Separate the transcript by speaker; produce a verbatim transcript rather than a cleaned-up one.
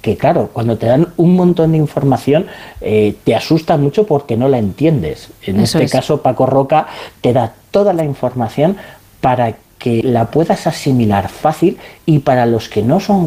Speaker 1: que claro, cuando te dan un montón de información eh, te asusta mucho porque no la entiendes. En
Speaker 2: Eso
Speaker 1: este
Speaker 2: es.
Speaker 1: caso, Paco Roca te da toda la información para que la puedas asimilar fácil y para los que no son